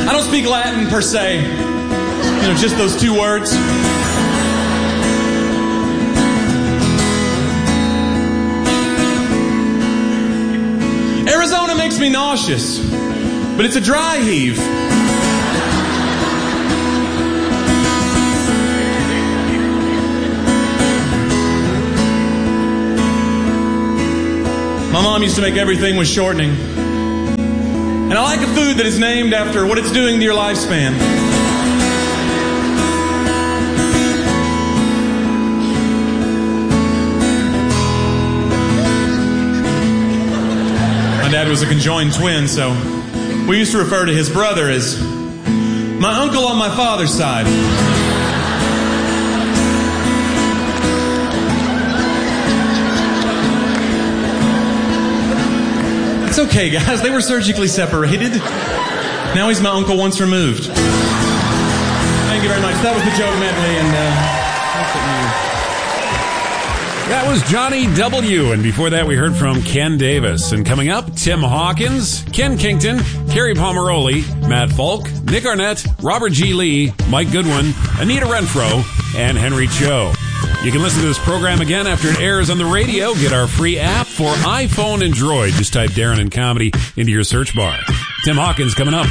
I don't speak Latin per se. Just those two words. Arizona makes me nauseous, but it's a dry heave. My mom used to make everything with shortening. And I like a food that is named after what it's doing to your lifespan. My dad was a conjoined twin, so we used to refer to his brother as my uncle on my father's side. It's okay, guys. They were surgically separated. Now he's my uncle once removed. Thank you very much. That was the joke medley, and that was Johnny W. And before that, we heard from Ken Davis. And coming up, Tim Hawkins, Ken Kington, Carrie Pomeroli, Matt Falk, Nick Arnett, Robert G. Lee, Mike Goodwin, Anita Renfro, and Henry Cho. You can listen to this program again after it airs on the radio. Get our free app for iPhone and Droid. Just type Darren and Comedy into your search bar. Tim Hawkins coming up.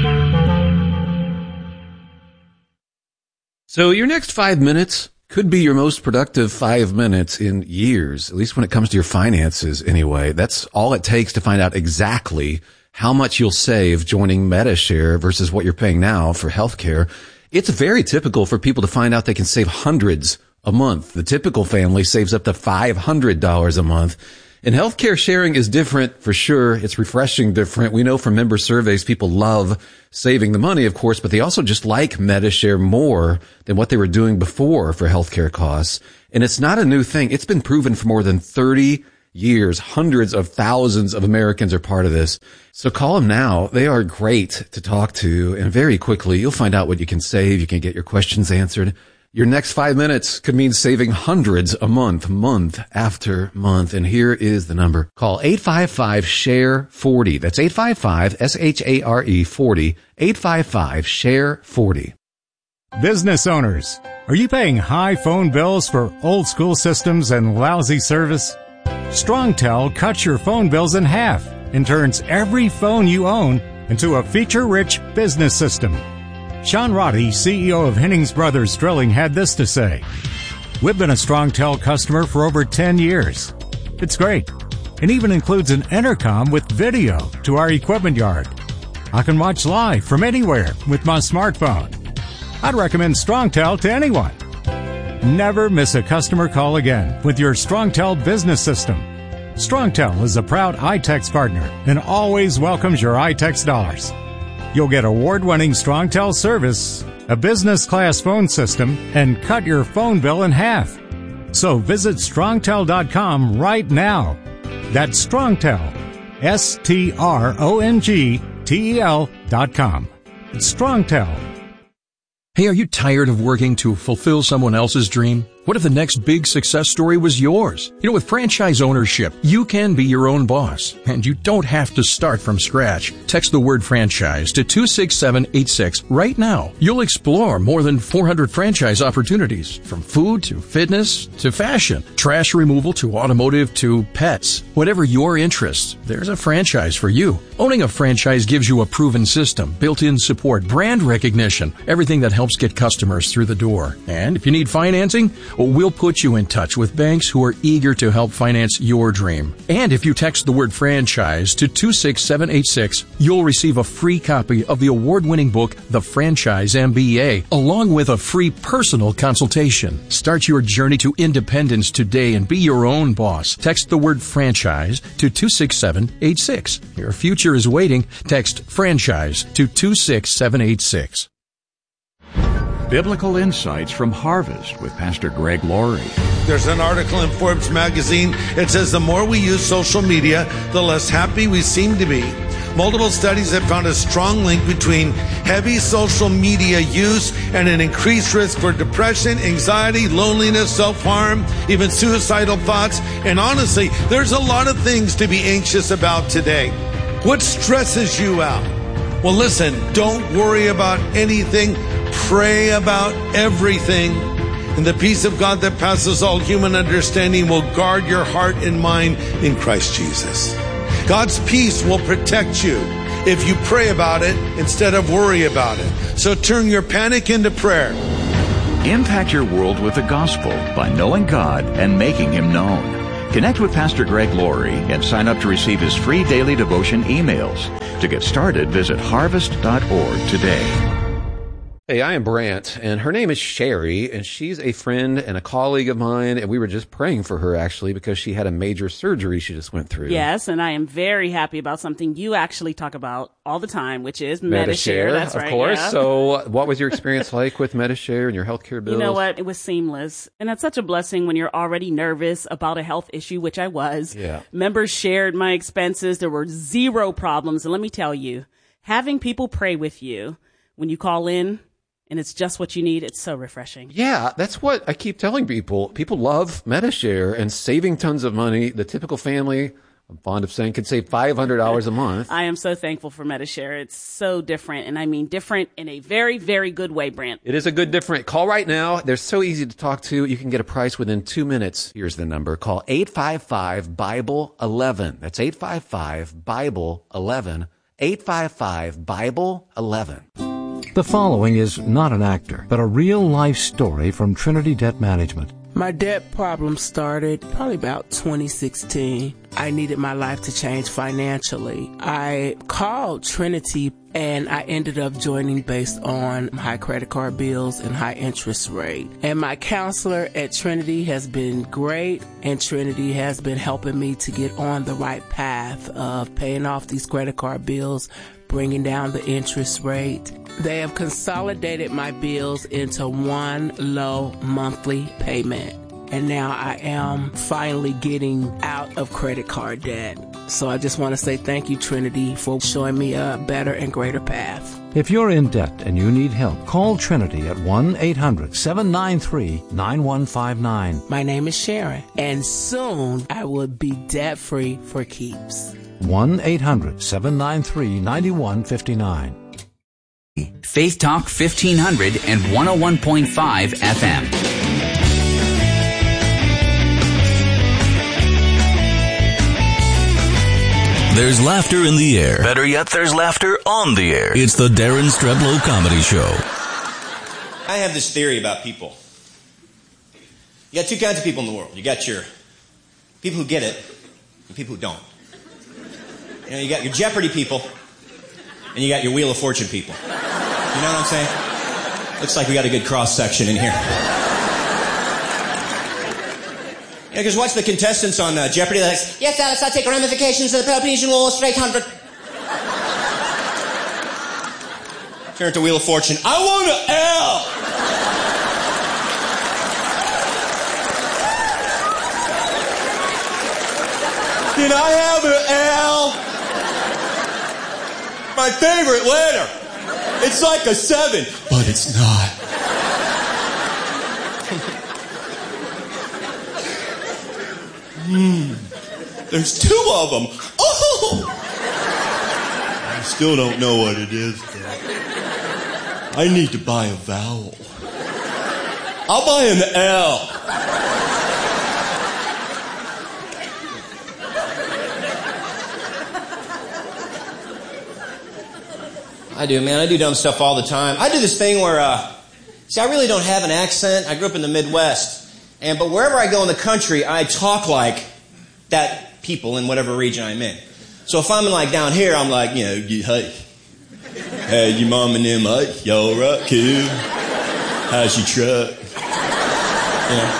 So your next 5 minutes could be your most productive 5 minutes in years, at least when it comes to your finances anyway. That's all it takes to find out exactly how much you'll save joining Medi-Share versus what you're paying now for healthcare. It's very typical for people to find out they can save hundreds a month. The typical family saves up to $500 a month. And healthcare sharing is different for sure. It's refreshing different. We know from member surveys people love saving the money, of course, but they also just like Medi-Share more than what they were doing before for healthcare costs. And it's not a new thing. It's been proven for more than 30 years. Hundreds of thousands of Americans are part of this. So call them now. They are great to talk to. And very quickly, you'll find out what you can save. You can get your questions answered. Your next 5 minutes could mean saving hundreds a month, month after month. And here is the number. Call 855-SHARE-40. That's 855-SHARE-40. 855-SHARE-40. Business owners, are you paying high phone bills for old school systems and lousy service? StrongTel cuts your phone bills in half and turns every phone you own into a feature-rich business system. Sean Roddy, CEO of Hennings Brothers Drilling, had this to say. We've been a StrongTel customer for over 10 years. It's great. It even includes an intercom with video to our equipment yard. I can watch live from anywhere with my smartphone. I'd recommend StrongTel to anyone. Never miss a customer call again with your StrongTel business system. StrongTel is a proud iTex partner and always welcomes your iTex dollars. You'll get award-winning StrongTel service, a business-class phone system, and cut your phone bill in half. So visit StrongTel.com right now. That's StrongTel, StrongTel.com. It's StrongTel. Hey, are you tired of working to fulfill someone else's dream? What if the next big success story was yours? You know, with franchise ownership, you can be your own boss, and you don't have to start from scratch. Text the word franchise to 26786 right now. You'll explore more than 400 franchise opportunities, from food to fitness to fashion, trash removal to automotive to pets. Whatever your interests, there's a franchise for you. Owning a franchise gives you a proven system, built-in support, brand recognition, everything that helps get customers through the door. And if you need financing, we'll put you in touch with banks who are eager to help finance your dream. And if you text the word franchise to 26786, you'll receive a free copy of the award-winning book, The Franchise MBA, along with a free personal consultation. Start your journey to independence today and be your own boss. Text the word franchise to 26786. Your future is waiting. Text franchise to 26786. Biblical Insights from Harvest with Pastor Greg Laurie. There's an article in Forbes magazine. It says the more we use social media, the less happy we seem to be. Multiple studies have found a strong link between heavy social media use and an increased risk for depression, anxiety, loneliness, self-harm, even suicidal thoughts. And honestly, there's a lot of things to be anxious about today. What stresses you out? Well, listen, don't worry about anything. Pray about everything. And the peace of God that passes all human understanding will guard your heart and mind in Christ Jesus. God's peace will protect you if you pray about it instead of worry about it. So turn your panic into prayer. Impact your world with the gospel by knowing God and making Him known. Connect with Pastor Greg Laurie and sign up to receive his free daily devotion emails. To get started, visit harvest.org today. Hey, I am Brant, and her name is Sherry, and she's a friend and a colleague of mine, and we were just praying for her, actually, because she had a major surgery she just went through. Yes, and I am very happy about something you actually talk about all the time, which is Medi-Share. That's right. Of course. Yeah. So what was your experience like with Medi-Share and your healthcare bills? You know what? It was seamless. And that's such a blessing when you're already nervous about a health issue, which I was. Yeah. Members shared my expenses. There were zero problems. And let me tell you, having people pray with you when you call in, and it's just what you need, it's so refreshing. Yeah, that's what I keep telling people. People love Medi-Share and saving tons of money. The typical family, I'm fond of saying, can save $500 a month. I am so thankful for Medi-Share. It's so different, and I mean different in a very, very good way, Brant. It is a good different. Call right now. They're so easy to talk to. You can get a price within 2 minutes. Here's the number. Call 855-BIBLE-11. That's 855-BIBLE-11. 855-BIBLE-11. The following is not an actor, but a real-life story from Trinity Debt Management. My debt problem started probably about 2016. I needed my life to change financially. I called Trinity and I ended up joining based on high credit card bills and high interest rate. And my counselor at Trinity has been great, and Trinity has been helping me to get on the right path of paying off these credit card bills, bringing down the interest rate. They have consolidated my bills into one low monthly payment. And now I am finally getting out of credit card debt. So I just want to say thank you, Trinity, for showing me a better and greater path. If you're in debt and you need help, call Trinity at 1-800-793-9159. My name is Sharon, and soon I will be debt-free for keeps. 1-800-793-9159. Faith Talk 1500 and 101.5 FM. There's laughter in the air. Better yet, there's laughter on the air. It's the Darren Streblow Comedy Show. I have this theory about people. You got two kinds of people in the world. You got your people who get it and people who don't. You know, you got your Jeopardy people and you got your Wheel of Fortune people. You know what I'm saying? Looks like we got a good cross-section in here. Yeah, because watch the contestants on Jeopardy. Like, yes, Alice, I take ramifications of the Peloponnesian War straight 100. Turn to Wheel of Fortune. I want an L. Can I have an L? My favorite letter. It's like a 7, but it's not. There's 2 of them. Oh! I still don't know what it is, though. I need to buy a vowel. I'll buy an L. I do, man. I do dumb stuff all the time. I do this thing where, I really don't have an accent. I grew up in the Midwest. But wherever I go in the country, I talk like that people in whatever region I'm in. So if I'm like down here, I'm like, you know, hey, your mom and them, you all right, kid? How's your truck? You know?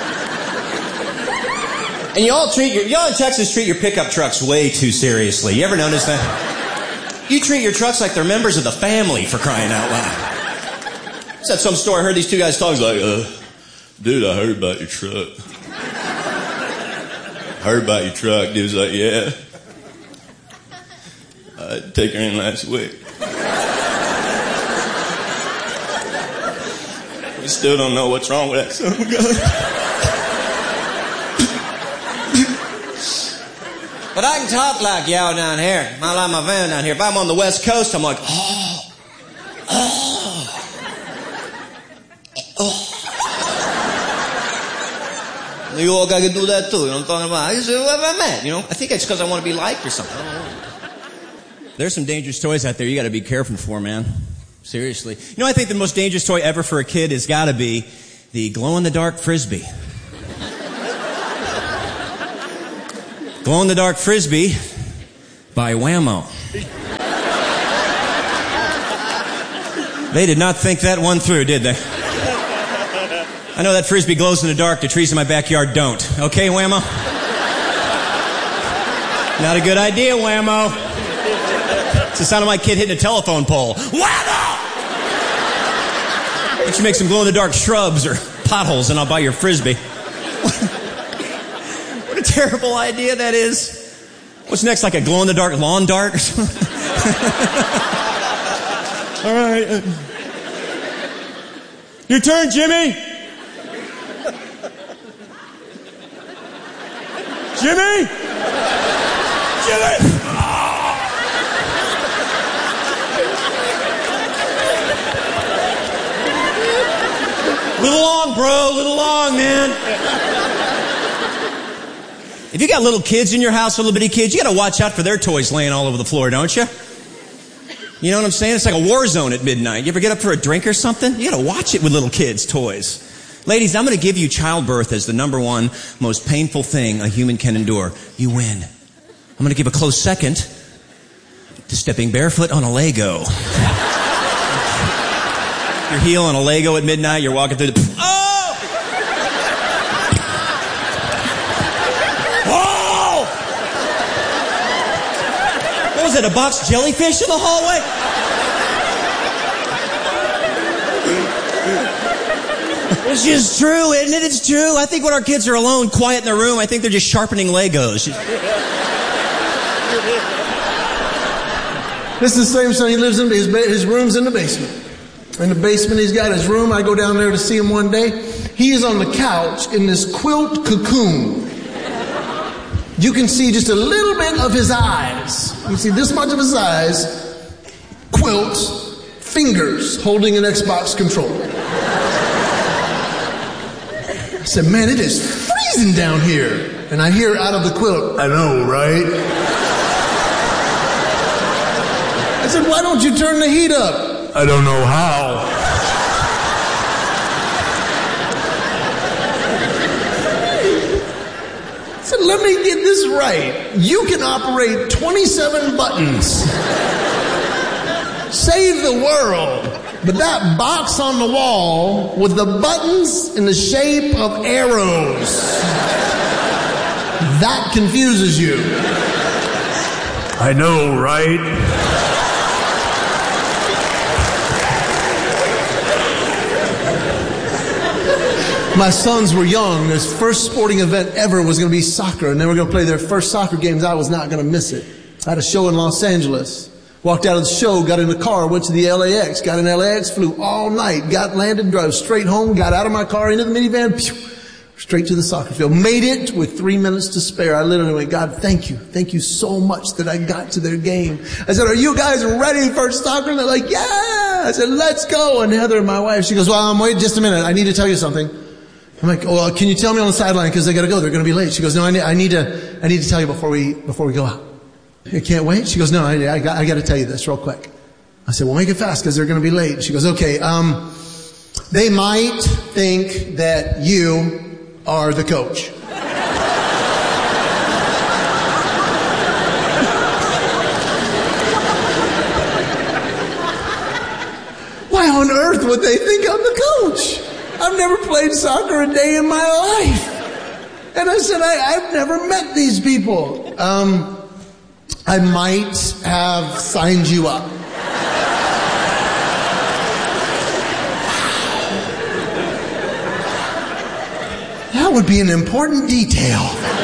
And y'all in Texas treat your pickup trucks way too seriously. You ever notice that? You treat your trucks like they're members of the family, for crying out loud. I was at some store, I heard these 2 guys talking, like, dude, I heard about your truck. Heard about your truck. Dude's like, yeah. I take her in last week. We still don't know what's wrong with that son of a gun. But I can talk like y'all down here. I like my van down here. If I'm on the West Coast, I'm like, You all got to do that too. You know what I'm talking about? I just, where I'm at, you know? I think it's because I want to be liked or something. I don't know. There's some dangerous toys out there you got to be careful for, man. Seriously. You know, I think the most dangerous toy ever for a kid has got to be the glow-in-the-dark Frisbee. Glow-in-the-dark Frisbee by Whammo. They did not think that one through, did they? I know that Frisbee glows in the dark. The trees in my backyard don't. Okay, Whammo? Not a good idea, Whammo. It's the sound of my kid hitting a telephone pole. Whammo! Why don't you make some glow-in-the-dark shrubs or potholes and I'll buy your Frisbee. What a terrible idea that is. What's next, like a glow-in-the-dark lawn dart or something? All right. Your turn, Jimmy. Jimmy! Jimmy! Little long, bro. Little long, man. If you got little kids in your house, little bitty kids, you got to watch out for their toys laying all over the floor, don't you? You know what I'm saying? It's like a war zone at midnight. You ever get up for a drink or something? You got to watch it with little kids' toys. Ladies, I'm going to give you childbirth as the number one most painful thing a human can endure. You win. I'm going to give a close second to stepping barefoot on a Lego. Your heel on a Lego at midnight, you're walking through the... Oh! Oh! What was it, a box jellyfish in the hallway? It's just true, isn't it? It's true. I think when our kids are alone, quiet in their room, I think they're just sharpening Legos. This is the same son. He lives in his room's in the basement. In the basement, he's got his room. I go down there to see him one day. He is on the couch in this quilt cocoon. You can see just a little bit of his eyes. You see this much of his eyes. Quilts, fingers holding an Xbox controller. I said, man, it is freezing down here. And I hear out of the quilt, I know, right? I said, why don't you turn the heat up? I don't know how. I said, let me get this right. You can operate 27 buttons. Save the world. But that box on the wall with the buttons in the shape of arrows, that confuses you. I know, right? My sons were young. His first sporting event ever was going to be soccer, and they were going to play their first soccer games. I was not going to miss it. I had a show in Los Angeles. Walked out of the show, got in the car, went to the LAX, got in LAX, flew all night, got landed, drove straight home, got out of my car, into the minivan, straight to the soccer field. Made it with 3 minutes to spare. I literally went, God, thank you. Thank you so much that I got to their game. I said, are you guys ready for soccer? And they're like, yeah. I said, let's go. And Heather, my wife, she goes, well, wait just a minute. I need to tell you something. I'm like, well, can you tell me on the sideline? Because they got to go. They're going to be late. She goes, no, I need to tell you before we go out. You can't wait? She goes, no, I got to tell you this real quick. I said, well, make it fast because they're going to be late. She goes, okay, they might think that you are the coach. Why on earth would they think I'm the coach? I've never played soccer a day in my life. And I said, I've never met these people. I might have signed you up. That would be an important detail.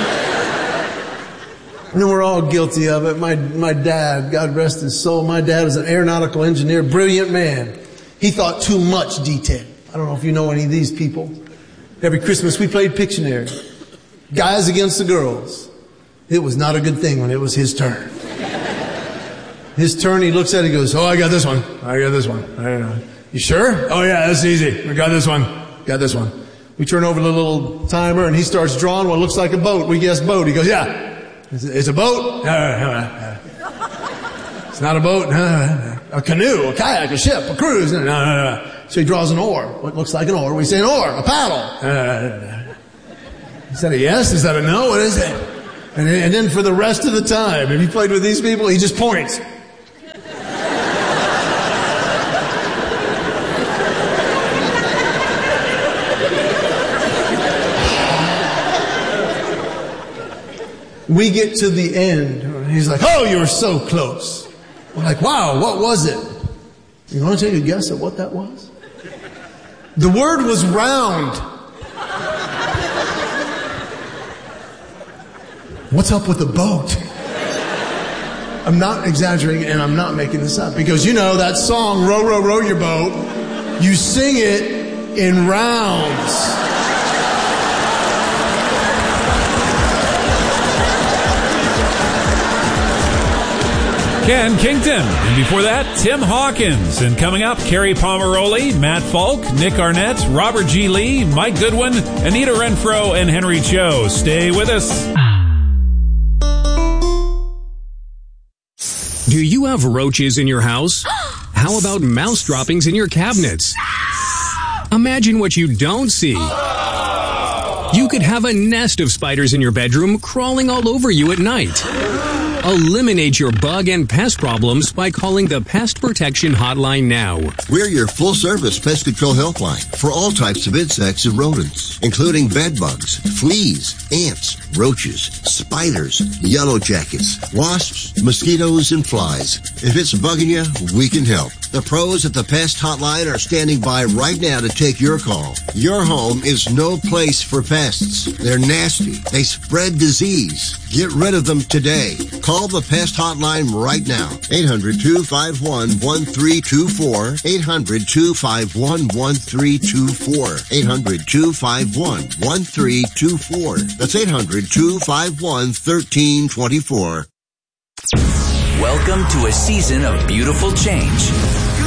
And then we're all guilty of it. My dad, God rest his soul, my dad was an aeronautical engineer, brilliant man. He thought too much detail. I don't know if you know any of these people. Every Christmas we played Pictionary. Guys against the girls. It was not a good thing when it was his turn. His turn, he looks at it, he goes, oh, I got this one. You sure? Oh, yeah, that's easy. I got this one. We turn over the little timer, and he starts drawing what looks like a boat. We guess boat. He goes, yeah. It's a boat? It's not a boat? A canoe, a kayak, a ship, a cruise? No. So he draws an oar. What looks like an oar? We say an oar, a paddle. Is that a yes? Is that a no? What is it? And then for the rest of the time, if you played with these people, he just points. We get to the end. He's like, oh, you were so close. We're like, wow, what was it? You want to take a guess at what that was? The word was round. What's up with the boat? I'm not exaggerating, and I'm not making this up. Because you know that song, Row, Row, Row Your Boat, you sing it in rounds. Ken Kington. And before that, Tim Hawkins. And coming up, Carrie Pomeroli, Matt Falk, Nick Arnett, Robert G. Lee, Mike Goodwin, Anita Renfro, and Henry Cho. Stay with us. Do you have roaches in your house? How about mouse droppings in your cabinets? Imagine what you don't see. You could have a nest of spiders in your bedroom crawling all over you at night. Eliminate your bug and pest problems by calling the Pest Protection Hotline now. We're your full-service pest control helpline for all types of insects and rodents, including bed bugs, fleas, ants, roaches, spiders, yellow jackets, wasps, mosquitoes, and flies. If it's bugging you, we can help. The pros at the Pest Hotline are standing by right now to take your call. Your home is no place for pests. They're nasty. They spread disease. Get rid of them today. Call the Pest Hotline right now. 800-251-1324. 800-251-1324. 800-251-1324. That's 800-251-1324. Welcome to a season of beautiful change.